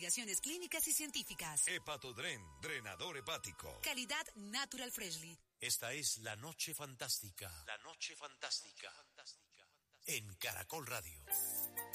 investigaciones clínicas y científicas. Hepatodren, drenador hepático. Calidad Natural Freshly. Esta es La Noche Fantástica. La Noche Fantástica. En Caracol Radio.